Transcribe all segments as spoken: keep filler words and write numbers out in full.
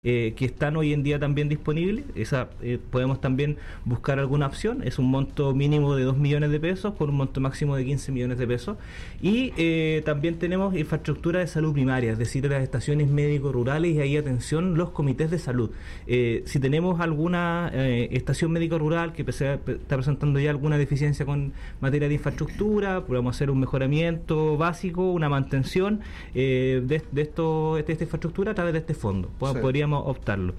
Eh, que están hoy en día también disponibles. Esa eh, podemos también buscar alguna opción. Es un monto mínimo de dos millones de pesos por un monto máximo de quince millones de pesos. Y eh, también tenemos infraestructura de salud primaria, es decir, las estaciones médicos rurales, y ahí atención, los comités de salud. Eh, si tenemos alguna eh, estación médico rural que pese, está presentando ya alguna deficiencia con materia de infraestructura, podemos hacer un mejoramiento básico, una mantención eh, de, de, esto, de esta infraestructura a través de este fondo. Pod- sí. Podríamos optarlo.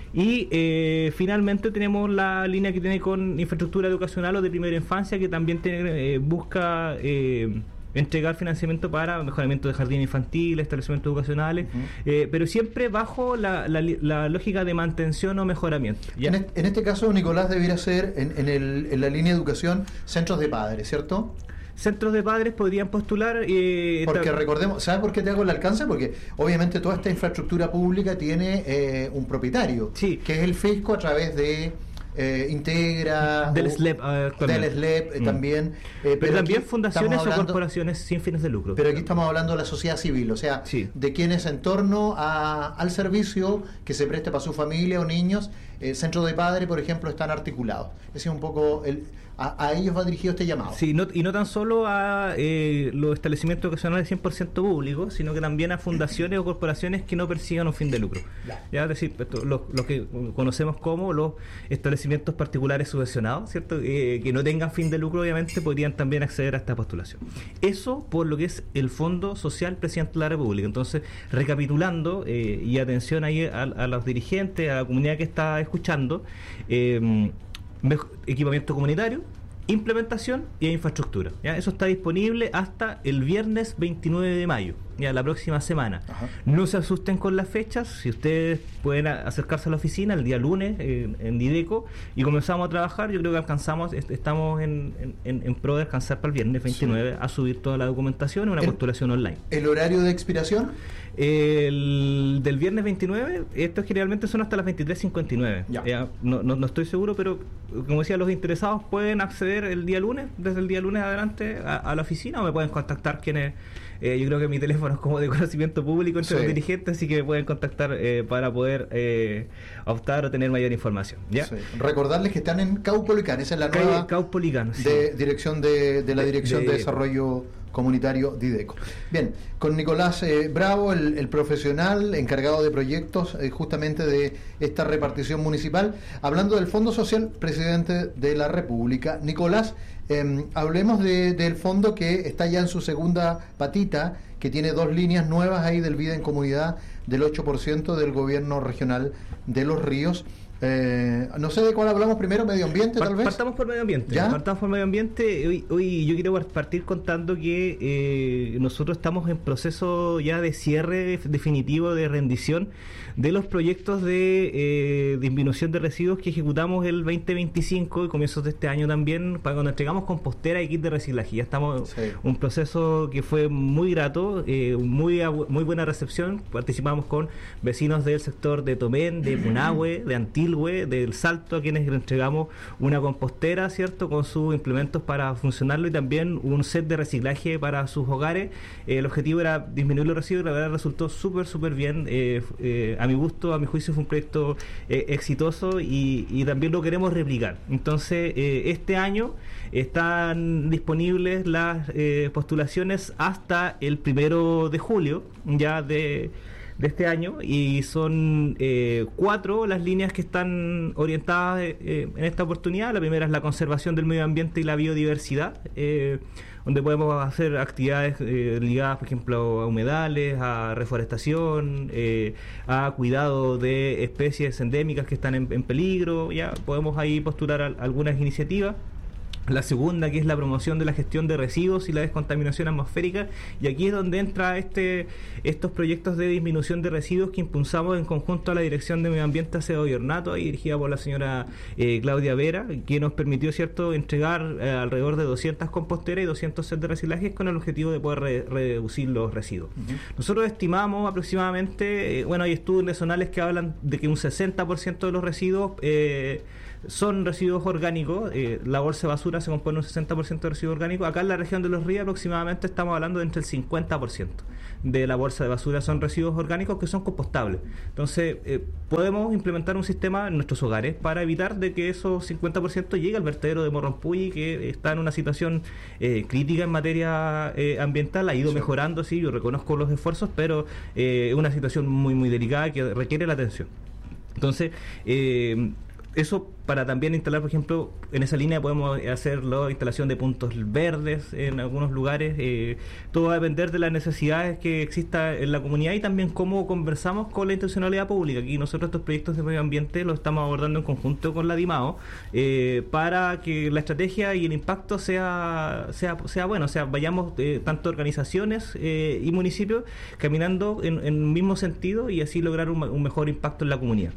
Y eh, finalmente tenemos la línea que tiene con infraestructura educacional o de primera infancia, que también tiene, eh, busca eh, entregar financiamiento para mejoramiento de jardines infantiles, establecimientos educacionales, uh-huh. eh, pero siempre bajo la, la, la lógica de mantención o mejoramiento. En este, en este caso, Nicolás, debiera ser en, en, el, en la línea de educación centros de padres, ¿cierto? Centros de padres podrían postular. Eh, Porque recordemos, ¿sabes por qué te hago el alcance? Porque obviamente toda esta infraestructura pública tiene eh, un propietario, sí. que es el fisco a través de eh, Integra, del S L E P, uh, del S L E P eh, mm. también. Eh, pero, pero también fundaciones hablando, o corporaciones sin fines de lucro. Pero aquí estamos hablando de la sociedad civil, o sea, sí. de quienes en torno a, al servicio que se preste para su familia o niños, eh, centros de padres, por ejemplo, están articulados. Ese es un poco el... A, a ellos va dirigido este llamado. Sí, no, y no tan solo a eh, los establecimientos educacionales cien por ciento públicos, sino que también a fundaciones o corporaciones que no persigan un fin de lucro. Ya, ya es decir, esto, lo, lo que conocemos como los establecimientos particulares subvencionados, ¿cierto? Eh, que no tengan fin de lucro, obviamente, podrían también acceder a esta postulación. Eso por lo que es el Fondo Social Presidente de la República. Entonces, recapitulando, eh, y atención ahí a, a los dirigentes, a la comunidad que está escuchando, eh, equipamiento comunitario, implementación y infraestructura. ¿Ya? Eso está disponible hasta el viernes veintinueve de mayo, ya la próxima semana. Ajá. No se asusten con las fechas. Si ustedes pueden a, acercarse a la oficina el día lunes eh, en Dideco y comenzamos a trabajar, yo creo que alcanzamos, est- estamos en, en, en pro de alcanzar para el viernes veintinueve sí. a subir toda la documentación y una el, postulación online. ¿El horario de expiración? El del viernes veintinueve, estos generalmente son hasta las veintitrés cincuenta y nueve. Eh, no, no, no estoy seguro, pero como decía, los interesados pueden acceder el día lunes, desde el día lunes adelante a, a la oficina, o me pueden contactar quienes, eh, yo creo que mi teléfono es como de conocimiento público entre sí. los dirigentes, así que me pueden contactar eh, para poder eh, optar o tener mayor información. ¿Ya? Sí. Recordarles que están en Caupolicán, esa es la nueva Caupolicán, sí. de dirección de, de la Dirección de, de, de Desarrollo Comunitario Dideco. Bien, con Nicolás eh, Bravo, el, el profesional encargado de proyectos eh, justamente de esta repartición municipal, hablando del Fondo Social Presidente de la República. Nicolás, eh, hablemos de, del fondo que está ya en su segunda patita, que tiene dos líneas nuevas ahí del Vida en Comunidad del ocho por ciento del Gobierno Regional de Los Ríos. Eh, no sé de cuál hablamos primero, medio ambiente tal vez. Partamos por medio ambiente. ¿Ya? Partamos por medio ambiente. Hoy, hoy yo quiero partir contando que eh, nosotros estamos en proceso ya de cierre definitivo, de rendición de los proyectos de eh, disminución de residuos que ejecutamos el veinte veinticinco y comienzos de este año también, para cuando entregamos compostera y kit de reciclaje. Ya estamos sí. un proceso que fue muy grato, eh, muy muy buena recepción. Participamos con vecinos del sector de Tomén, de Punahue, de Antilles, del Salto, a quienes le entregamos una compostera, ¿cierto?, con sus implementos para funcionarlo, y también un set de reciclaje para sus hogares. Eh, el objetivo era disminuir los residuos, y la verdad resultó súper, súper bien. Eh, eh, a mi gusto, a mi juicio, fue un proyecto eh, exitoso, y, y también lo queremos replicar. Entonces, eh, este año están disponibles las eh, postulaciones hasta el primero de julio, ya de de este año, y son eh, cuatro las líneas que están orientadas eh, en esta oportunidad. La primera es la conservación del medio ambiente y la biodiversidad, eh, donde podemos hacer actividades eh, ligadas, por ejemplo, a humedales, a reforestación, eh, a cuidado de especies endémicas que están en, en peligro. Ya podemos ahí postular a, a algunas iniciativas. La segunda, que es la promoción de la gestión de residuos y la descontaminación atmosférica, y aquí es donde entra este estos proyectos de disminución de residuos que impulsamos en conjunto a la Dirección de Medio Ambiente, Aseo y Ornato, ahí dirigida por la señora eh, Claudia Vera, que nos permitió, cierto, entregar eh, alrededor de doscientas composteras y doscientos sets de reciclaje con el objetivo de poder re- reducir los residuos. Uh-huh. Nosotros estimamos aproximadamente, eh, bueno, hay estudios nacionales que hablan de que un sesenta por ciento de los residuos eh, son residuos orgánicos. Eh, la bolsa de basura tierra se compone un sesenta por ciento de residuos orgánicos. Acá en la región de Los Ríos aproximadamente estamos hablando de entre el cincuenta por ciento de la bolsa de basura son residuos orgánicos que son compostables. Entonces, eh, podemos implementar un sistema en nuestros hogares para evitar de que esos cincuenta por ciento llegue al vertedero de Morrompulli, que está en una situación eh, crítica en materia eh, ambiental. Ha ido sí. mejorando, sí, yo reconozco los esfuerzos, pero es eh, una situación muy, muy delicada que requiere la atención. Entonces, eh, eso para también instalar, por ejemplo, en esa línea podemos hacer la instalación de puntos verdes en algunos lugares. Eh, todo va a depender de las necesidades que exista en la comunidad y también cómo conversamos con la intencionalidad pública. Aquí nosotros estos proyectos de medio ambiente los estamos abordando en conjunto con la DIMAO eh, para que la estrategia y el impacto sea sea, sea bueno, o sea, vayamos eh, tanto organizaciones eh, y municipios caminando en, en un mismo sentido y así lograr un, un mejor impacto en la comunidad.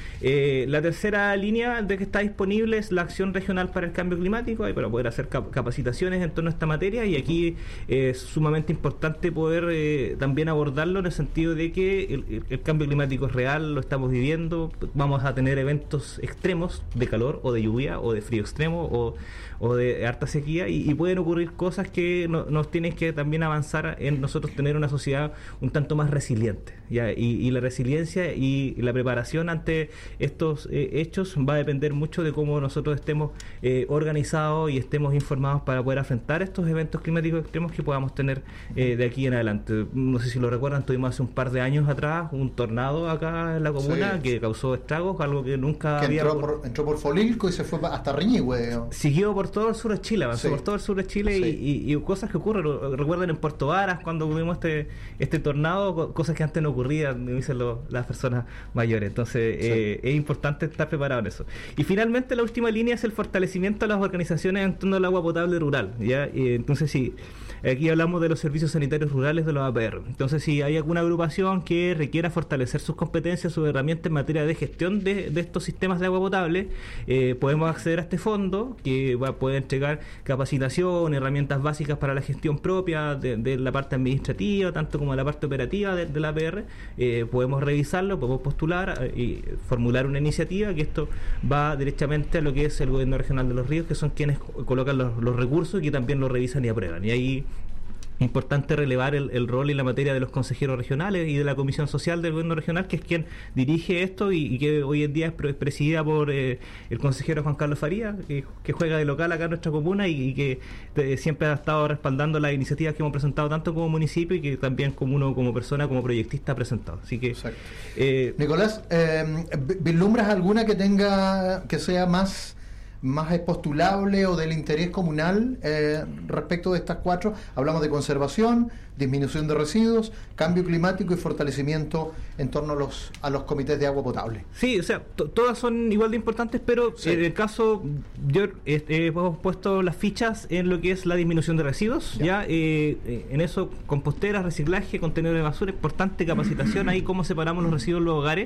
Eh, la tercera línea de que está disponible es la acción regional para el cambio climático, y para poder hacer cap capacitaciones en torno a esta materia, y aquí eh, es sumamente importante poder eh, también abordarlo en el sentido de que el, el cambio climático es real, lo estamos viviendo, vamos a tener eventos extremos de calor o de lluvia o de frío extremo o, o de harta sequía, y, y pueden ocurrir cosas que no, nos tienen que también avanzar en nosotros tener una sociedad un tanto más resiliente, ¿ya? Y, y la resiliencia y, y la preparación ante estos eh, hechos va a depender mucho de cómo nosotros estemos eh, organizados y estemos informados para poder afrontar estos eventos climáticos extremos que podamos tener eh, de aquí en adelante. No sé si lo recuerdan, tuvimos hace un par de años atrás un tornado acá en la comuna sí. que causó estragos, algo que nunca que había... Entró por, entró por Folilco y se fue hasta Riñihue. Siguió por todo el sur de Chile, avanzó sí. por todo el sur de Chile sí. y, y, y cosas que ocurren. Recuerden en Puerto Varas cuando tuvimos este este tornado, cosas que antes no ocurrían, me dicen lo, las personas mayores. Entonces, sí. eh, es importante estar preparado en eso. Y finalmente la última línea es el fortalecimiento de las organizaciones en torno al agua potable rural, ¿ya? Y entonces sí, aquí hablamos de los servicios sanitarios rurales de los A P R. Entonces si hay alguna agrupación que requiera fortalecer sus competencias, sus herramientas en materia de gestión de, de estos sistemas de agua potable, eh, podemos acceder a este fondo que va, puede entregar capacitación, herramientas básicas para la gestión propia de, de la parte administrativa, tanto como de la parte operativa de, de la A P R. Eh, podemos revisarlo, podemos postular eh, y formular una iniciativa, que esto va directamente a lo que es el Gobierno Regional de Los Ríos, que son quienes colocan los, los recursos y que también los revisan y aprueban. Y ahí importante relevar el, el rol y la materia de los consejeros regionales y de la Comisión Social del Gobierno Regional, que es quien dirige esto y, y que hoy en día es, es presidida por eh, el consejero Juan Carlos Faría, que, que juega de local acá en nuestra comuna y, y que eh, siempre ha estado respaldando las iniciativas que hemos presentado tanto como municipio y que también como uno como persona, como proyectista ha presentado. Así que eh, Nicolás, eh, ¿vislumbras alguna que tenga que sea más más postulable o del interés comunal eh, respecto de estas cuatro? Hablamos de conservación, disminución de residuos, cambio climático y fortalecimiento en torno a los a los comités de agua potable. Sí, o sea, todas son igual de importantes, pero sí. en el caso, yo eh, hemos puesto las fichas en lo que es la disminución de residuos, ya, ya eh, en eso, composteras, reciclaje, contenedores de basura, importante capacitación ahí, cómo separamos los residuos en los hogares,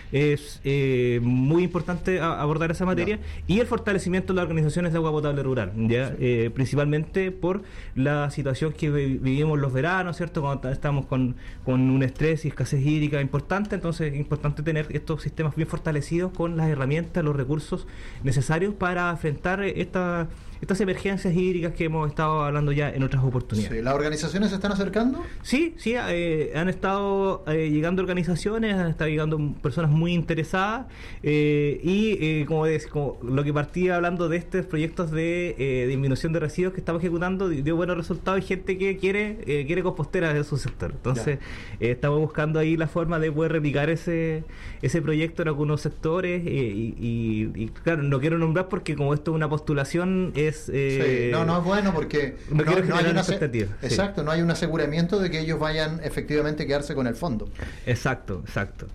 es eh, muy importante a, abordar esa materia, ya. Y el fortalecimiento de las organizaciones de agua potable rural, ya sí. eh, principalmente por la situación que vivimos los veranos, ¿cierto? Cuando estamos con, con un estrés y escasez hídrica importante, entonces es importante tener estos sistemas bien fortalecidos con las herramientas, los recursos necesarios para enfrentar esta estas emergencias hídricas que hemos estado hablando ya en otras oportunidades. Sí, ¿las organizaciones se están acercando? Sí, sí, eh, han estado eh, llegando organizaciones, han estado llegando personas muy interesadas eh, y eh, como, es, como lo que partía hablando de estos proyectos de eh, disminución de residuos que estamos ejecutando, dio buenos resultados y gente que quiere eh, quiere composteras en su sector. Entonces eh, estamos buscando ahí la forma de poder replicar ese ese proyecto en algunos sectores eh, y, y, y claro, no quiero nombrar porque como esto es una postulación es Eh, sí, no, no es bueno porque no, no, no hay una expectativa. Exacto, sí. No hay un aseguramiento de que ellos vayan efectivamente a quedarse con el fondo. Exacto, exacto.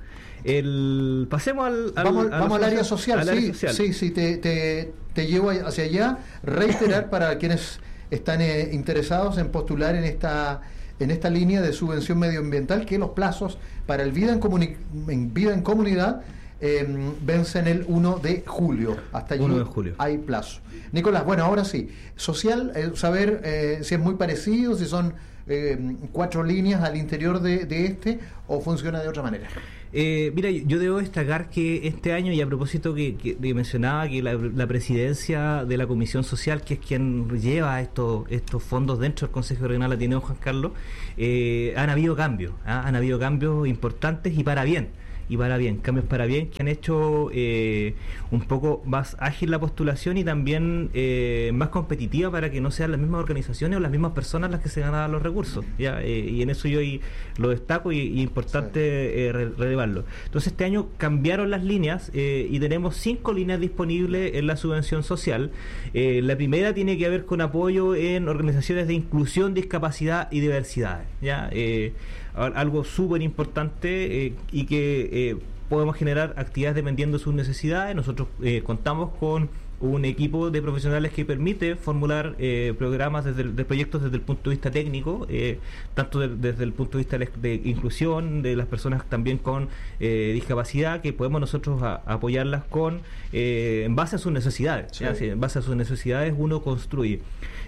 El, pasemos al, al, vamos, al, vamos al área social. Al sí, área social. sí, sí, te, te, te llevo hacia allá. Reiterar para quienes están eh, interesados en postular en esta en esta línea de subvención medioambiental que los plazos para el vida en, comuni en vida en comunidad Eh, vencen el uno de julio. Hasta allí uno de julio. Hay plazo. Nicolás, bueno, ahora sí. Social, eh, saber eh, si es muy parecido, si son eh, cuatro líneas al interior de, de este, o funciona de otra manera? Eh, mira, yo debo destacar que este año, y a propósito que, que, que mencionaba que la, la presidencia de la Comisión Social, que es quien lleva estos estos fondos dentro del Consejo Regional Ateneo Juan Carlos, eh, han habido cambios, ¿eh? han habido cambios importantes y para bien. y para bien, cambios para bien que han hecho eh, un poco más ágil la postulación y también eh, más competitiva para que no sean las mismas organizaciones o las mismas personas las que se ganan los recursos, ¿ya? Eh, y en eso yo y lo destaco y, y importante sí. eh, re relevarlo. Entonces este año cambiaron las líneas eh, y tenemos cinco líneas disponibles en la subvención social. Eh, la primera tiene que ver con apoyo en organizaciones de inclusión, discapacidad y diversidad, ¿ya? Eh, algo súper importante eh, y que eh, podemos generar actividades dependiendo de sus necesidades. Nosotros eh, contamos con un equipo de profesionales que permite formular eh, programas desde el, de proyectos desde el punto de vista técnico, eh, tanto de, desde el punto de vista de, de inclusión de las personas también con eh, discapacidad, que podemos nosotros a, a apoyarlas con eh, en base a sus necesidades. Sí. Sí, en base a sus necesidades uno construye.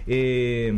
Eh,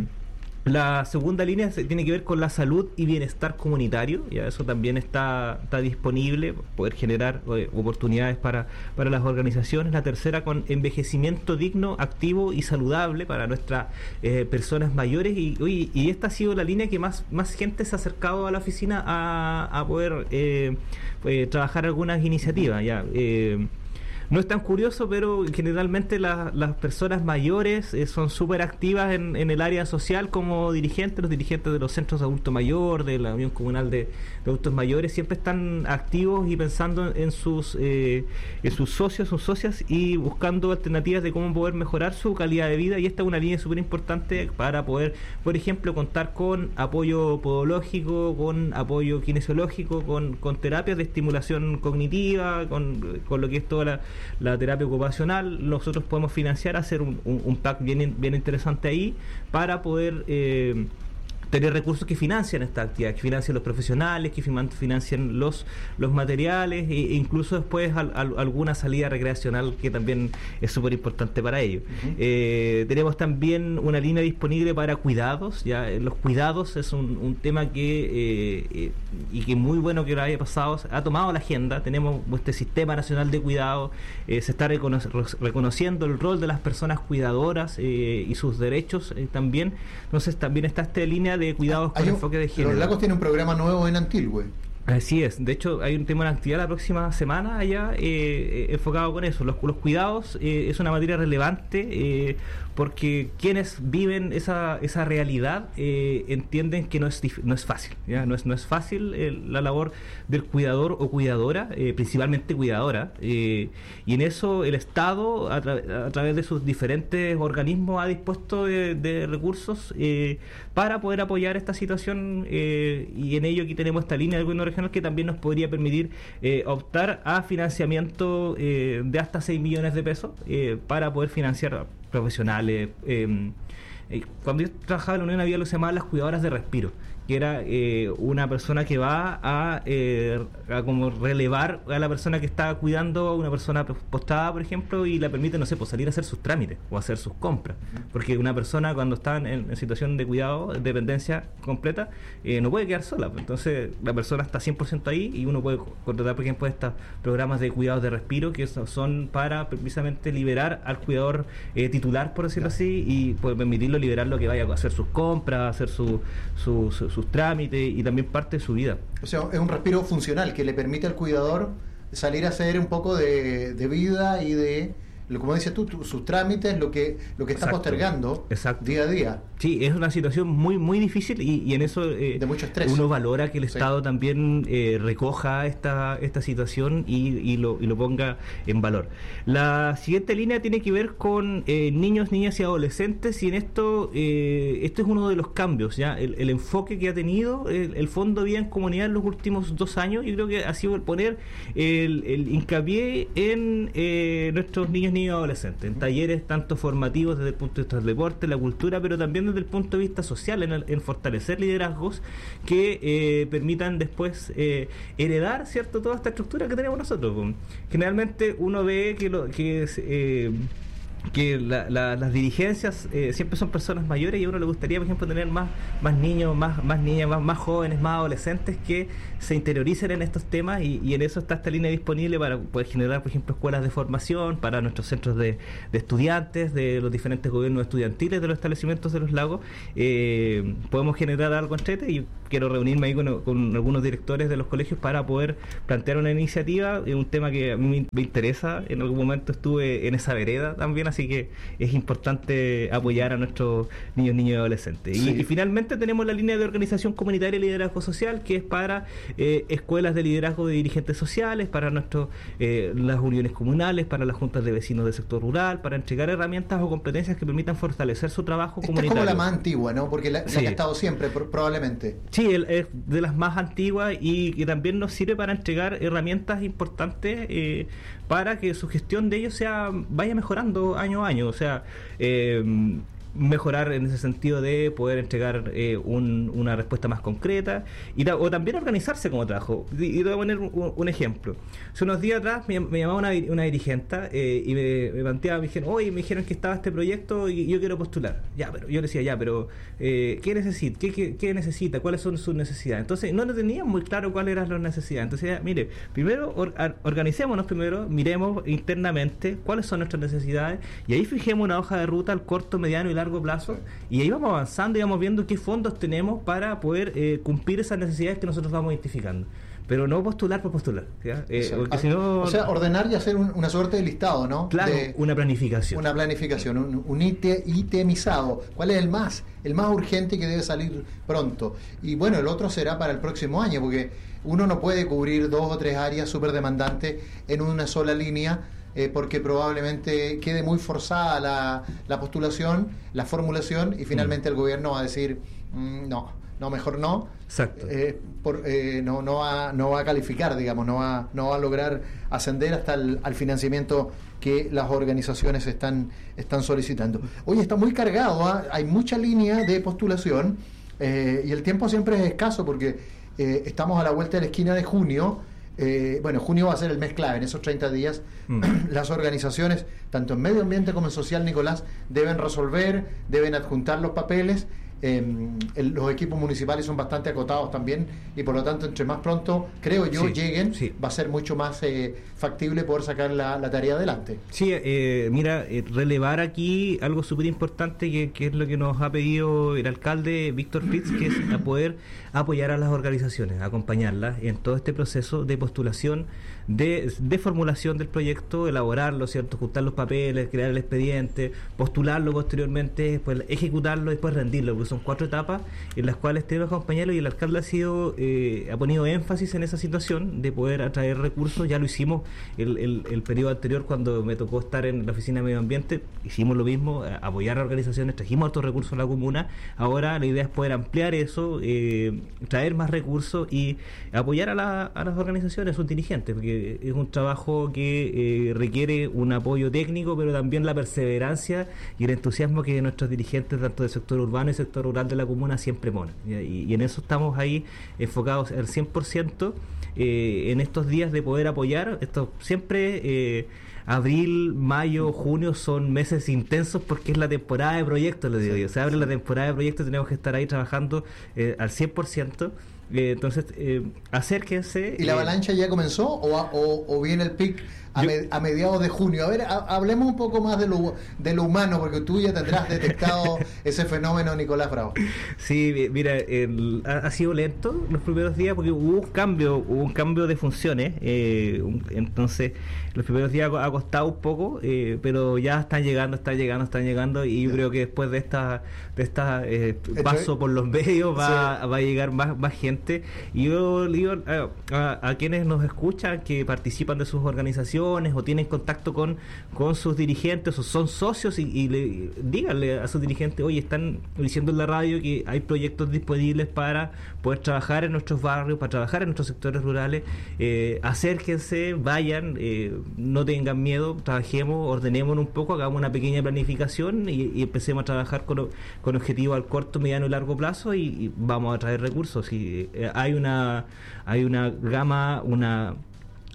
La segunda línea tiene que ver con la salud y bienestar comunitario, y eso también está, está disponible, poder generar eh, oportunidades para, para las organizaciones. La tercera con envejecimiento digno, activo y saludable para nuestras eh, personas mayores, y, y, y esta ha sido la línea que más, más gente se ha acercado a la oficina a, a poder eh, eh, trabajar algunas iniciativas. Ya, eh, No es tan curioso, pero generalmente la, las personas mayores eh, son súper activas en, en el área social como dirigentes. Los dirigentes de los centros de adulto mayor, de la Unión Comunal de, de Adultos Mayores, siempre están activos y pensando en sus eh, en sus socios, sus socias, y buscando alternativas de cómo poder mejorar su calidad de vida. Y esta es una línea súper importante para poder, por ejemplo, contar con apoyo podológico, con apoyo kinesiológico, con, con terapias de estimulación cognitiva, con, con lo que es toda la la terapia ocupacional. Nosotros podemos financiar, hacer un, un, un pack bien, bien interesante ahí para poder eh, tener recursos que financian esta actividad, que financien los profesionales, que financien los los materiales e incluso después al, al, alguna salida recreacional que también es súper importante para ellos. Uh-huh. eh, tenemos también una línea disponible para cuidados. Ya los cuidados es un, un tema que eh, eh, y que muy bueno que lo haya pasado, ha tomado la agenda. Tenemos este Sistema Nacional de Cuidado, eh, se está recono reconociendo el rol de las personas cuidadoras eh, y sus derechos eh, también. Entonces también está esta línea de cuidados con enfoque de género. Los Lagos tiene un programa nuevo en Antilgüe. Así es, de hecho hay un tema de actividad la próxima semana allá eh, enfocado con eso. Los, los cuidados eh, es una materia relevante eh, porque quienes viven esa, esa realidad eh, entienden que no es no es fácil, ¿ya? No es, no es fácil eh, la labor del cuidador o cuidadora, eh, principalmente cuidadora, eh, y en eso el Estado a, tra a través de sus diferentes organismos ha dispuesto de, de recursos eh, para poder apoyar esta situación, eh, y en ello aquí tenemos esta línea del gobierno regional que también nos podría permitir eh, optar a financiamiento eh, de hasta seis millones de pesos eh, para poder financiar profesionales. Eh, eh, cuando yo trabajaba en la Unión había lo que se llamaban las cuidadoras de respiro, que era eh, una persona que va a, eh, a como relevar a la persona que está cuidando a una persona postada, por ejemplo, y la permite, no sé, pues salir a hacer sus trámites o hacer sus compras, porque una persona cuando está en, en situación de cuidado, de dependencia completa, eh, no puede quedar sola. Entonces la persona está cien por ciento ahí y uno puede contratar, por ejemplo, estos programas de cuidados de respiro que son para precisamente liberar al cuidador eh, titular, por decirlo así, y poder permitirlo liberarlo que vaya a hacer sus compras, hacer su, su, su sus trámites y también parte de su vida. O sea, es un respiro funcional que le permite al cuidador salir a hacer un poco de, de vida y de, como dices tú, tu, sus trámites, lo que lo que está Exacto. postergando Exacto. día a día. Sí, es una situación muy muy difícil y, y en eso eh, de mucho estrés. Uno valora que el sí. Estado también eh, recoja esta esta situación y, y, lo, y lo ponga en valor. La siguiente línea tiene que ver con eh, niños, niñas y adolescentes, y en esto eh, esto es uno de los cambios, ya el, el enfoque que ha tenido el, el Fondo Vida en Comunidad en los últimos dos años. Yo creo que ha sido el poner el, el hincapié en eh, nuestros niños, niñas y adolescentes, en talleres tanto formativos desde el punto de vista del deporte, la cultura, pero también desde el punto de vista social, en, el, en fortalecer liderazgos que eh, permitan después eh, heredar, ¿cierto?, toda esta estructura que tenemos nosotros. Generalmente uno ve que, lo, que es, eh, que la, la, las dirigencias eh, siempre son personas mayores y a uno le gustaría, por ejemplo, tener más más niños, más más niñas, más, más jóvenes, más adolescentes que se interioricen en estos temas y, y en eso está esta línea disponible para poder generar, por ejemplo, escuelas de formación para nuestros centros de, de estudiantes, de los diferentes gobiernos estudiantiles de los establecimientos de los lagos. Eh, podemos generar algo entre y quiero reunirme ahí con, con algunos directores de los colegios para poder plantear una iniciativa, es un tema que a mí me interesa, en algún momento estuve en esa vereda también, así que es importante apoyar a nuestros niños, niños y adolescentes. Sí. Y, y finalmente tenemos la línea de organización comunitaria y liderazgo social, que es para eh, escuelas de liderazgo de dirigentes sociales, para nuestros eh, las uniones comunales, para las juntas de vecinos del sector rural, para entregar herramientas o competencias que permitan fortalecer su trabajo Esta comunitario. Es como la más antigua, ¿no? Porque la, sí. la que ha estado siempre, probablemente. Sí, el, es de las más antiguas y que también nos sirve para entregar herramientas importantes eh, para que su gestión de ellos sea vaya mejorando año a año. O sea, eh, mejorar en ese sentido de poder entregar eh, un, una respuesta más concreta y ta, o también organizarse como trabajo. Y, y te voy a poner un, un ejemplo. Hace unos días atrás me, me llamaba una, una dirigenta eh, y me, me planteaba, me dijeron, oye, me dijeron que estaba este proyecto y yo quiero postular. Ya, pero yo le decía, ya, pero eh, ¿qué necesita? ¿Qué, qué, ¿Qué necesita? ¿Cuáles son sus necesidades? Entonces, no tenía muy claro cuáles eran las necesidades. Entonces, ya, mire, primero or, organicémonos primero, miremos internamente cuáles son nuestras necesidades y ahí fijemos una hoja de ruta al corto, mediano y largo largo plazo y ahí vamos avanzando y vamos viendo qué fondos tenemos para poder eh, cumplir esas necesidades que nosotros vamos identificando, pero no postular por postular, eh, porque si no, o sea, ordenar y hacer un, una suerte de listado, ¿no? Claro, de, una planificación una planificación, un, un ite, itemizado, cuál es el más el más urgente que debe salir pronto, y bueno, el otro será para el próximo año, porque uno no puede cubrir dos o tres áreas súper demandantes en una sola línea, Eh, porque probablemente quede muy forzada la, la postulación, la formulación, y finalmente mm. el gobierno va a decir mmm, no, no, mejor no. Exacto. Eh, por, eh, no, no, va, no va a calificar, digamos, no va, no va a lograr ascender hasta el al financiamiento que las organizaciones están, están solicitando. Oye, está muy cargado, ¿eh? Hay mucha línea de postulación eh, y el tiempo siempre es escaso porque eh, estamos a la vuelta de la esquina de junio. Eh, bueno, junio va a ser el mes clave. En esos treinta días mm. las organizaciones, tanto en medio ambiente como en social, Nicolás, deben resolver, deben adjuntar los papeles. Eh, el, los equipos municipales son bastante acotados también y por lo tanto, entre más pronto, creo yo, sí, lleguen, sí. va a ser mucho más eh, factible poder sacar la, la tarea adelante. Sí, eh, mira, eh, relevar aquí algo súper importante que, que es lo que nos ha pedido el alcalde Víctor Fritz, que es a poder apoyar a las organizaciones, acompañarlas en todo este proceso de postulación, de, de formulación del proyecto, elaborarlo, ¿cierto? Juntar los papeles, crear el expediente, postularlo posteriormente, después ejecutarlo y después rendirlo, porque son cuatro etapas en las cuales tenemos que acompañarlo y el alcalde ha sido eh, ha ponido énfasis en esa situación de poder atraer recursos. Ya lo hicimos el, el, el periodo anterior cuando me tocó estar en la oficina de medio ambiente, hicimos lo mismo, apoyar a organizaciones, trajimos otros recursos a la comuna. Ahora la idea es poder ampliar eso, eh, traer más recursos y apoyar a, la, a las organizaciones, sus dirigentes, porque es un trabajo que eh, requiere un apoyo técnico, pero también la perseverancia y el entusiasmo que nuestros dirigentes, tanto del sector urbano y sector rural de la comuna, siempre ponen. Y, y en eso estamos ahí enfocados al cien por ciento eh, en estos días de poder apoyar. Esto siempre... Eh, abril, mayo, junio son meses intensos porque es la temporada de proyectos, les digo yo. Se abre la temporada de proyectos, tenemos que estar ahí trabajando eh, al cien por ciento. Eh, entonces, eh, acérquense. ¿Y la eh, avalancha ya comenzó o, a, o, o viene el pic a, yo, me, a mediados de junio? A ver, a, hablemos un poco más de lo, de lo humano, porque tú ya tendrás detectado ese fenómeno, Nicolás Bravo. Sí, mira, el, ha, ha sido lento los primeros días porque hubo un cambio, hubo un cambio de funciones, eh, un, entonces los primeros días ha costado un poco, eh, pero ya están llegando, están llegando, están llegando, y yo creo que después de esta, de esta eh, paso por los medios va, sí. va a llegar más, más gente. Y yo le digo a, a, a quienes nos escuchan, que participan de sus organizaciones o tienen contacto con, con sus dirigentes o son socios, y, y le, díganle a sus dirigentes, oye, están diciendo en la radio que hay proyectos disponibles para poder trabajar en nuestros barrios, para trabajar en nuestros sectores rurales, eh, acérquense, vayan, eh, no tengan miedo, trabajemos, ordenémonos un poco, hagamos una pequeña planificación y, y empecemos a trabajar con, con objetivos al corto, mediano y largo plazo, y, y vamos a traer recursos. Y eh, hay una hay una gama, una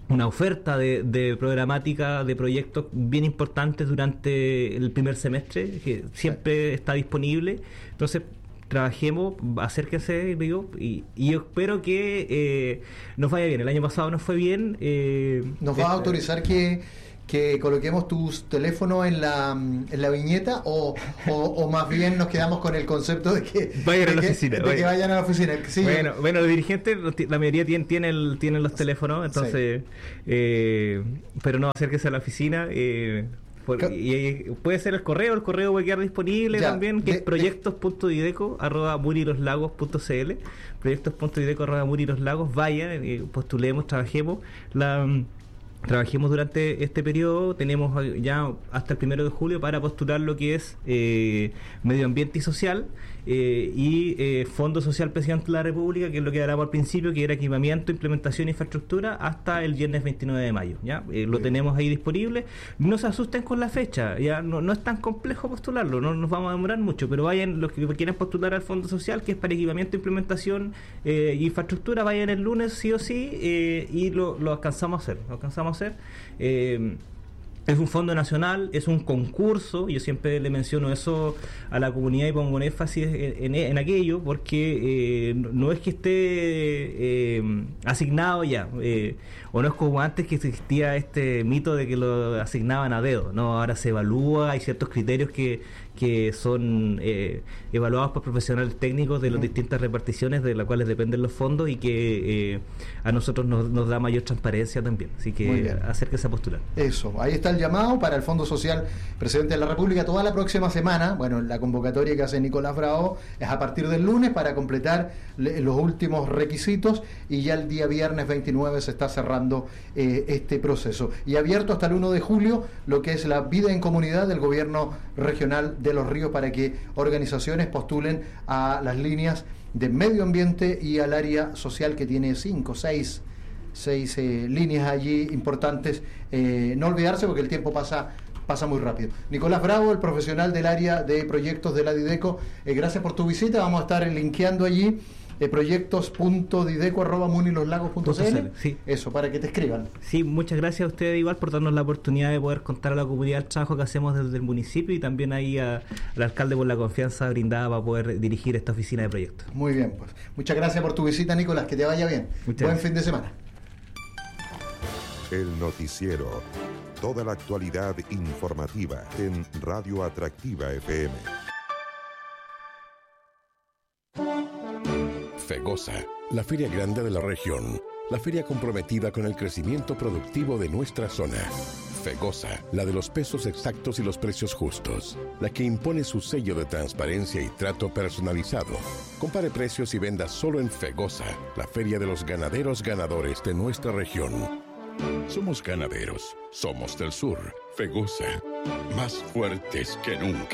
una oferta de, de programática de proyectos bien importantes durante el primer semestre, que siempre está disponible. Entonces, trabajemos, acérquense, digo, y, y yo espero que eh, nos vaya bien. El año pasado nos fue bien. Eh, ¿Nos vas a autorizar que, que coloquemos tus teléfonos en la, en la viñeta o, o, o más bien nos quedamos con el concepto de que vayan de a la que, oficina? De vayan. que vayan a la oficina. Sí, bueno, yo... bueno, los dirigentes, la mayoría tienen, tienen, el, tienen los teléfonos, entonces, sí. eh, pero no, acérquense a la oficina. Eh, Por, y, y puede ser el correo, el correo puede quedar disponible ya, también, que de, es proyectos punto dideco arroba muriloslagos punto cl, proyectos punto dideco arroba muriloslagos, vayan, eh, postulemos, trabajemos, la, trabajemos durante este periodo, tenemos ya hasta el primero de julio para postular lo que es eh, medio ambiente y social, eh, y eh, Fondo Social Presidente de la República, que es lo que hablamos al principio, que era equipamiento, implementación e infraestructura, hasta el viernes veintinueve de mayo. ¿Ya? Eh, lo tenemos ahí disponible. No se asusten con la fecha, ya no, no es tan complejo postularlo, no nos vamos a demorar mucho, pero vayan, los que quieran postular al Fondo Social, que es para equipamiento, implementación e eh, infraestructura, vayan el lunes sí o sí, eh, y lo, lo alcanzamos a hacer, lo alcanzamos a hacer. Eh, Es un fondo nacional, es un concurso, yo siempre le menciono eso a la comunidad y pongo un énfasis en, en, en aquello, porque eh, no es que esté eh, asignado ya, eh, o no es como antes que existía este mito de que lo asignaban a dedo, no, ahora se evalúa, hay ciertos criterios que, que son eh, evaluados por profesionales técnicos de las distintas reparticiones de las cuales dependen los fondos y que eh, a nosotros nos, nos da mayor transparencia también, así que acérquese a postular. Eso, ahí está el llamado para el Fondo Social Presidente de la República toda la próxima semana. Bueno, la convocatoria que hace Nicolás Bravo es a partir del lunes para completar le, los últimos requisitos, y ya el día viernes veintinueve se está cerrando eh, este proceso. Y abierto hasta el uno de julio lo que es la vida en comunidad del Gobierno Regional de Los Ríos, para que organizaciones postulen a las líneas de medio ambiente y al área social, que tiene cinco, seis seis eh, líneas allí importantes. Eh, no olvidarse, porque el tiempo pasa pasa muy rápido. Nicolás Bravo, el profesional del área de proyectos de la Dideco, eh, gracias por tu visita. Vamos a estar linkeando allí eh, proyectos punto dideco arroba muniloslagos punto cl, sí. Eso, para que te escriban. Sí, muchas gracias a ustedes igual por darnos la oportunidad de poder contar a la comunidad el trabajo que hacemos desde el municipio, y también ahí a, al alcalde por la confianza brindada para poder dirigir esta oficina de proyectos. Muy bien, pues muchas gracias por tu visita, Nicolás, que te vaya bien. Muchas Buen gracias. fin de semana. El noticiero. Toda la actualidad informativa en Radio Atractiva F M. FEGOSA, la feria grande de la región. La feria comprometida con el crecimiento productivo de nuestra zona. FEGOSA, la de los pesos exactos y los precios justos. La que impone su sello de transparencia y trato personalizado. Compare precios y venda solo en FEGOSA, la feria de los ganaderos ganadores de nuestra región. Somos ganaderos, somos del sur. FEGOSA, más fuertes que nunca.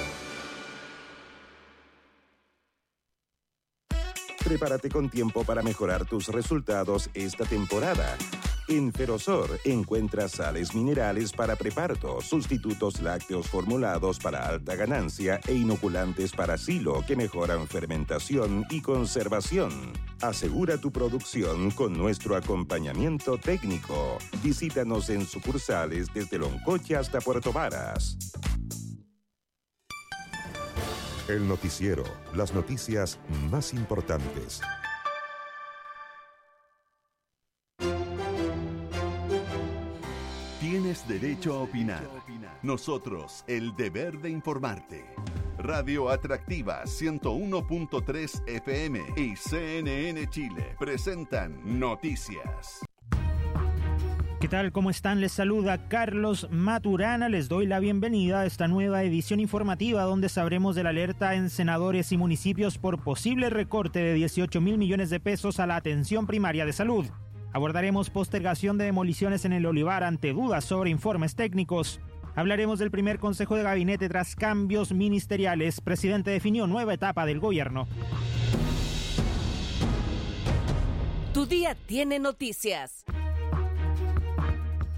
Prepárate con tiempo para mejorar tus resultados esta temporada. En Ferosor encuentras sales minerales para preparto, sustitutos lácteos formulados para alta ganancia e inoculantes para silo que mejoran fermentación y conservación. Asegura tu producción con nuestro acompañamiento técnico. Visítanos en sucursales desde Loncoche hasta Puerto Varas. El noticiero, las noticias más importantes. Tienes derecho a opinar. Nosotros, el deber de informarte. Radio Atractiva ciento uno punto tres F M y C N N Chile presentan Noticias. ¿Qué tal? ¿Cómo están? Les saluda Carlos Maturana. Les doy la bienvenida a esta nueva edición informativa donde sabremos de la alerta en senadores y municipios por posible recorte de dieciocho mil millones de pesos a la atención primaria de salud. Abordaremos postergación de demoliciones en el Olivar ante dudas sobre informes técnicos. Hablaremos del primer consejo de gabinete tras cambios ministeriales. Presidente definió nueva etapa del gobierno. Tu día tiene noticias.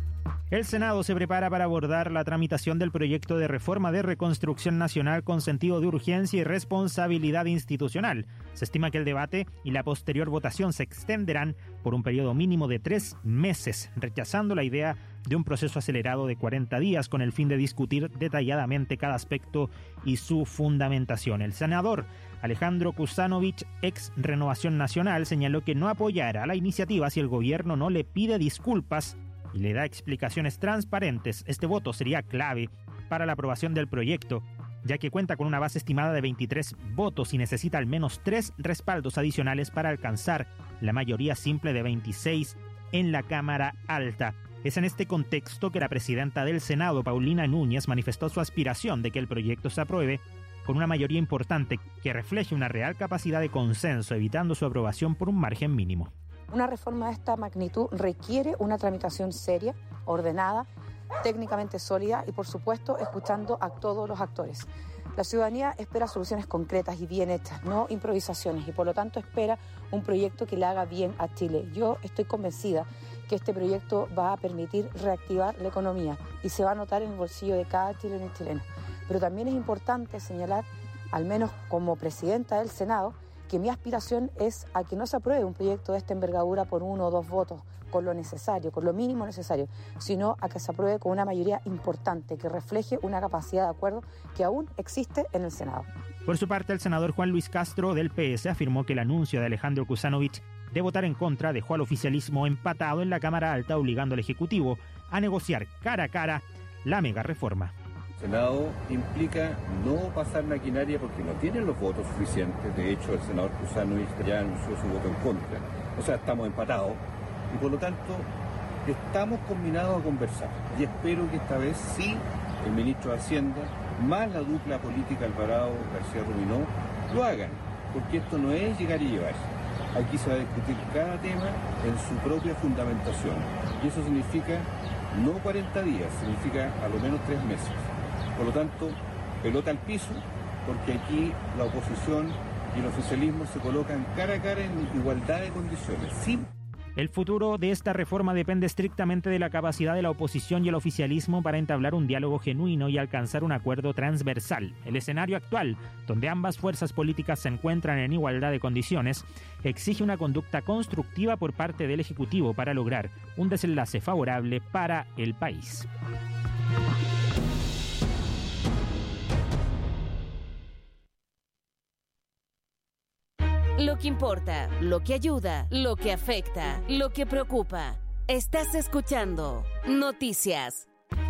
El Senado se prepara para abordar la tramitación del proyecto de reforma de reconstrucción nacional con sentido de urgencia y responsabilidad institucional. Se estima que el debate y la posterior votación se extenderán por un periodo mínimo de tres meses, rechazando la idea de un proceso acelerado de cuarenta días con el fin de discutir detalladamente cada aspecto y su fundamentación. El senador Alejandro Kuzanovich, ex Renovación Nacional, señaló que no apoyará la iniciativa si el gobierno no le pide disculpas y le da explicaciones transparentes. Este voto sería clave para la aprobación del proyecto, ya que cuenta con una base estimada de veintitrés votos y necesita al menos tres respaldos adicionales para alcanzar la mayoría simple de veintiséis en la Cámara Alta. Es en este contexto que la presidenta del Senado, Paulina Núñez, manifestó su aspiración de que el proyecto se apruebe con una mayoría importante que refleje una real capacidad de consenso, evitando su aprobación por un margen mínimo. Una reforma de esta magnitud requiere una tramitación seria, ordenada, técnicamente sólida y, por supuesto, escuchando a todos los actores. La ciudadanía espera soluciones concretas y bien hechas, no improvisaciones, y por lo tanto espera un proyecto que le haga bien a Chile. Yo estoy convencida que este proyecto va a permitir reactivar la economía y se va a notar en el bolsillo de cada chileno y chilena. Pero también es importante señalar, al menos como presidenta del Senado, que mi aspiración es a que no se apruebe un proyecto de esta envergadura por uno o dos votos, con lo necesario, con lo mínimo necesario, sino a que se apruebe con una mayoría importante, que refleje una capacidad de acuerdo que aún existe en el Senado. Por su parte, el senador Juan Luis Castro del P S afirmó que el anuncio de Alejandro Kuzanovich de votar en contra dejó al oficialismo empatado en la Cámara Alta, obligando al Ejecutivo a negociar cara a cara la mega reforma. El Senado implica no pasar maquinaria porque no tienen los votos suficientes. De hecho, el senador Kuzanovich ya anunció su voto en contra. O sea, estamos empatados y por lo tanto estamos combinados a conversar. Y espero que esta vez sí el ministro de Hacienda, más la dupla política Alvarado García Rubinó, lo hagan. Porque esto no es llegar y llevar. Aquí se va a discutir cada tema en su propia fundamentación. Y eso significa no cuarenta días, significa a lo menos tres meses. Por lo tanto, pelota al piso, porque aquí la oposición y el oficialismo se colocan cara a cara en igualdad de condiciones. Sí. El futuro de esta reforma depende estrictamente de la capacidad de la oposición y el oficialismo para entablar un diálogo genuino y alcanzar un acuerdo transversal. El escenario actual, donde ambas fuerzas políticas se encuentran en igualdad de condiciones, exige una conducta constructiva por parte del Ejecutivo para lograr un desenlace favorable para el país. Lo que importa, lo que ayuda, lo que afecta, lo que preocupa. Estás escuchando Noticias.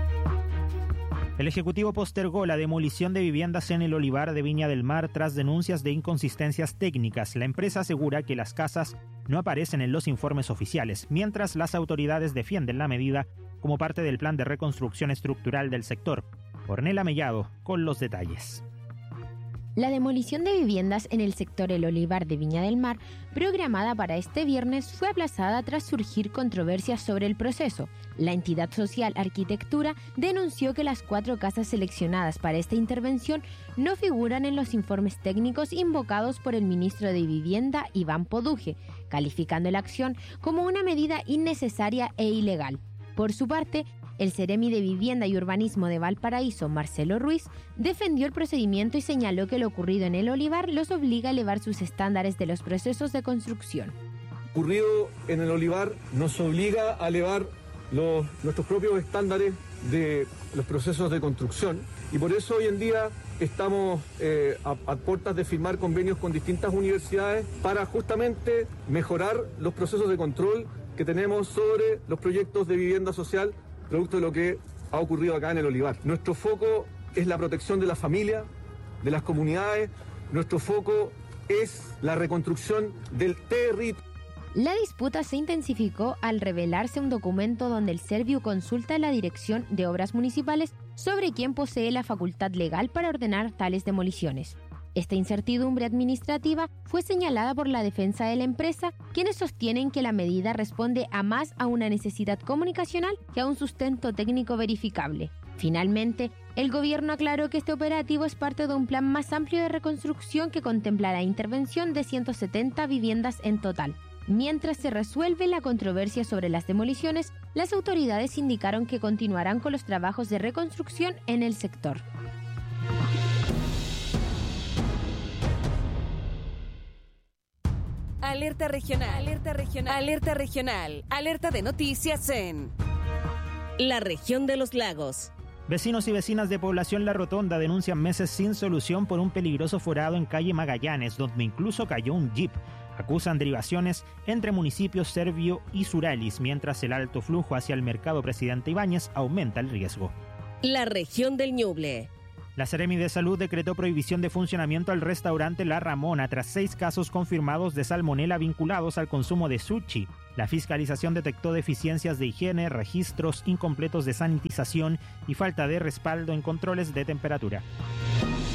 El Ejecutivo postergó la demolición de viviendas en el Olivar de Viña del Mar tras denuncias de inconsistencias técnicas. La empresa asegura que las casas no aparecen en los informes oficiales, mientras las autoridades defienden la medida como parte del plan de reconstrucción estructural del sector. Ornella Mellado con los detalles. La demolición de viviendas en el sector El Olivar de Viña del Mar, programada para este viernes, fue aplazada tras surgir controversias sobre el proceso. La entidad social Arquitectura denunció que las cuatro casas seleccionadas para esta intervención no figuran en los informes técnicos invocados por el ministro de Vivienda, Iván Poduje, calificando la acción como una medida innecesaria e ilegal. Por su parte, el Ceremi de Vivienda y Urbanismo de Valparaíso, Marcelo Ruiz, defendió el procedimiento y señaló que lo ocurrido en el Olivar los obliga a elevar sus estándares de los procesos de construcción. Lo ocurrido en el Olivar nos obliga a elevar los, nuestros propios estándares de los procesos de construcción y por eso hoy en día estamos eh, a, a puertas de firmar convenios con distintas universidades para justamente mejorar los procesos de control que tenemos sobre los proyectos de vivienda social, producto de lo que ha ocurrido acá en el Olivar. Nuestro foco es la protección de la familia, de las comunidades, nuestro foco es la reconstrucción del territorio. La disputa se intensificó al revelarse un documento donde el Serviu consulta a la Dirección de Obras Municipales sobre quién posee la facultad legal para ordenar tales demoliciones. Esta incertidumbre administrativa fue señalada por la defensa de la empresa, quienes sostienen que la medida responde a más a una necesidad comunicacional que a un sustento técnico verificable. Finalmente, el gobierno aclaró que este operativo es parte de un plan más amplio de reconstrucción que contempla la intervención de ciento setenta viviendas en total. Mientras se resuelve la controversia sobre las demoliciones, las autoridades indicaron que continuarán con los trabajos de reconstrucción en el sector. Alerta regional, alerta regional, alerta regional, alerta de noticias en la región de los lagos. Vecinos y vecinas de población La Rotonda denuncian meses sin solución por un peligroso forado en calle Magallanes, donde incluso cayó un jeep. Acusan derivaciones entre municipios Servio y Suralis, mientras el alto flujo hacia el mercado Presidente Ibáñez aumenta el riesgo. La región del Ñuble. La Seremi de Salud decretó prohibición de funcionamiento al restaurante La Ramona tras seis casos confirmados de salmonela vinculados al consumo de sushi. La fiscalización detectó deficiencias de higiene, registros incompletos de sanitización y falta de respaldo en controles de temperatura.